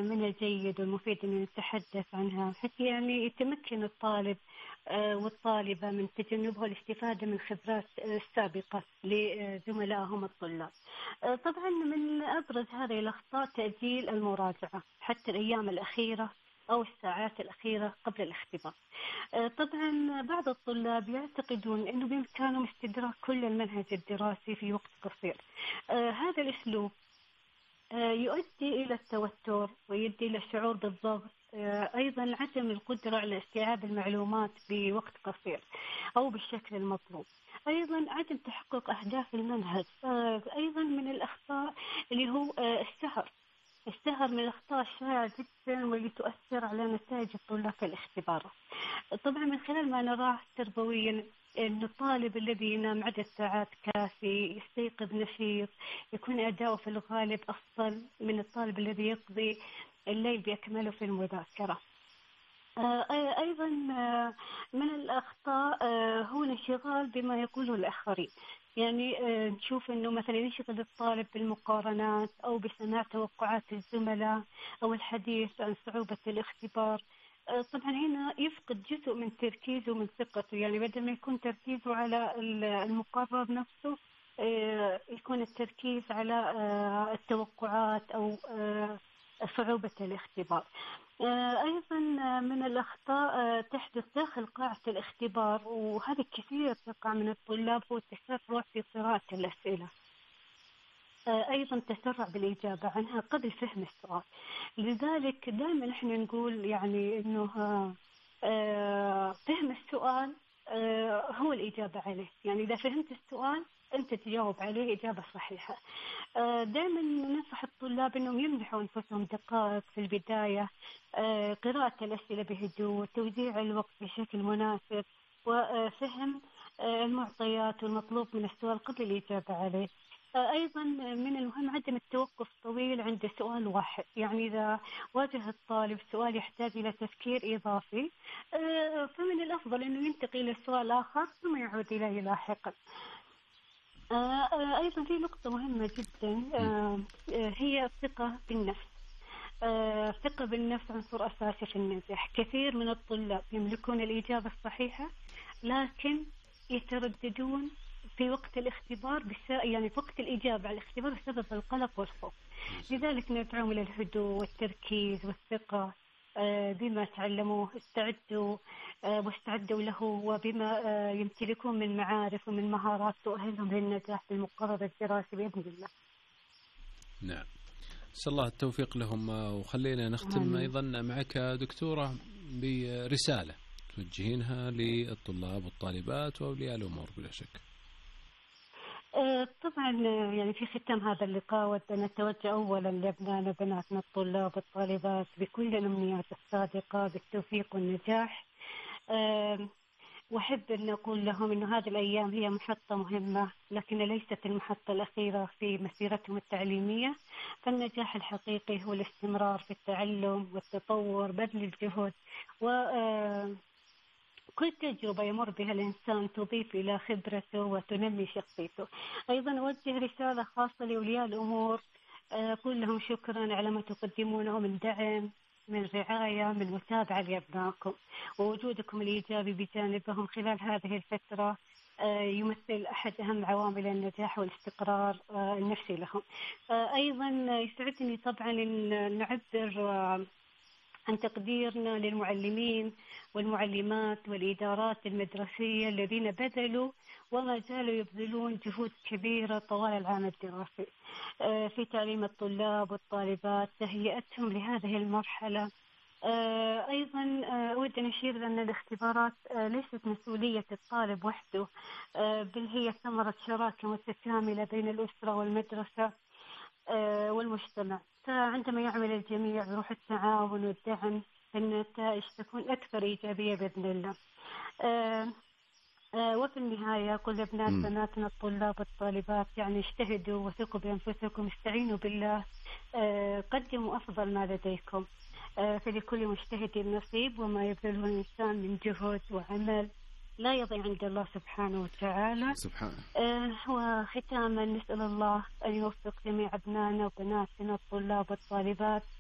من الجيد والمفيد أن نتحدث عنها حتى يعني يتمكن الطالب والطالبة من تجنبها الاستفادة من خبرات السابقة لزملائهم الطلاب. طبعا من أبرز هذه الأخطاء تأجيل المراجعة حتى الأيام الأخيرة أو الساعات الأخيرة قبل الاختبار. طبعا بعض الطلاب يعتقدون أنه بإمكانهم استدراك كل المنهج الدراسي في وقت قصير. هذا الأسلوب يؤدي إلى التوتر ويؤدي إلى الشعور بالضغط، أيضا عدم القدرة على استيعاب المعلومات بوقت قصير أو بالشكل المطلوب، أيضا عدم تحقق أهداف المنهج. أيضا من الأخطاء اللي هو السهر من الأخطاء الشائعة جدا واللي تؤثر على نتائج الطلاب في الاختبارات. طبعا من خلال ما نراه تربويا أن الطالب الذي ينام عدد ساعات كافي يستيقظ نشيط يكون أداؤه في الغالب أفضل من الطالب الذي يقضي الليل بأكمله في المذاكرة. أيضا من الأخطاء هو الانشغال بما يقوله الآخرين. يعني نشوف أنه مثلا ينشغل الطالب بالمقارنات أو بسماع توقعات الزملاء أو الحديث عن صعوبة الاختبار. طبعا هنا يفقد جزء من تركيزه ومن ثقته، يعني بدل ما يكون تركيزه على المقرر نفسه يكون التركيز على التوقعات أو صعوبة الاختبار. أيضا من الأخطاء تحدث داخل قاعة الاختبار، وهذا كثير تقع من الطلاب، هو التسرع في قراءة الأسئلة. أيضا تسرع بالإجابة عنها قبل فهم السؤال. لذلك دائما نحن نقول يعني أنه فهم السؤال هو الإجابة عليه. يعني إذا فهمت السؤال أنت تجاوب عليه إجابة صحيحة. دائما ننصح الطلاب أنهم يمنحوا أنفسهم دقائق في البداية، قراءة الأسئلة بهدوء، توزيع الوقت بشكل مناسب، وفهم المعطيات والمطلوب من السؤال قبل الإجابة عليه. أيضا من المهم عدم التوقف طويل عند سؤال واحد. يعني إذا واجه الطالب سؤال يحتاج إلى تفكير إضافي فمن الأفضل أنه ينتقل إلى سؤال آخر ثم يعود إليه لاحقا. أيضا في نقطة مهمة جدا هي الثقة بالنفس. الثقة بالنفس عنصر أساسي في النجاح. كثير من الطلاب يملكون الإجابة الصحيحة لكن يترددون في وقت الاختبار يعني في وقت الإجابة على الاختبار بسبب القلق والخوف. لذلك ندعوهم إلى الهدوء والتركيز والثقة بما تعلموه، واستعدوا له وبما يمتلكون من معارف ومن مهارات تؤهلهم للنجاح في المقرر الدراسي بإذن الله. نعم، نسأل الله التوفيق لهم. وخلينا نختم أيضا معك دكتورة برسالة توجهينها للطلاب والطالبات وأولياء الأمور بلا شك. طبعا يعني في ختام هذا اللقاء ودنا نتوجه أولا لأبنائنا بناتنا الطلاب والطالبات بكل الأمنيات الصادقة بالتوفيق والنجاح. وأحب أن أقول لهم أن هذه الأيام هي محطة مهمة لكن ليست المحطة الأخيرة في مسيرتهم التعليمية. فالنجاح الحقيقي هو الاستمرار في التعلم والتطور، بذل الجهد، كل تجربة يمر بها الإنسان تضيف إلى خبرته وتنمي شخصيته. أيضا أوجه رسالة خاصة لأولياء الأمور، أقول لهم شكرا على ما تقدمونه من دعم، من رعاية، من متابعة لأبنائكم، ووجودكم الإيجابي بجانبهم خلال هذه الفترة يمثل أحد أهم عوامل النجاح والاستقرار النفسي لهم. أيضا يسعدني طبعا أن نعبر عن تقديرنا للمعلمين والمعلمات والإدارات المدرسية الذين بذلوا وما زالوا يبذلون جهود كبيرة طوال العام الدراسي في تعليم الطلاب والطالبات، تهيئتهم لهذه المرحلة. أيضا أود أن أشير أن الاختبارات ليست مسؤولية الطالب وحده، بل هي ثمرة شراكة متكاملة بين الأسرة والمدرسة والمجتمع. فعندما يعمل الجميع بروح التعاون والدعم النتائج تكون أكثر إيجابية بإذن الله. وفي النهاية كل أبناء بناتنا الطلاب والطالبات يعني اجتهدوا وثقوا بأنفسكم، استعينوا بالله، قدموا أفضل ما لديكم. فلكل مجتهد نصيب، وما يبذله الإنسان من جهد وعمل لا يضيع عند الله سبحانه وتعالى. وختاما نسأل الله أن يوفق جميع أبنائنا وبناتنا الطلاب والطالبات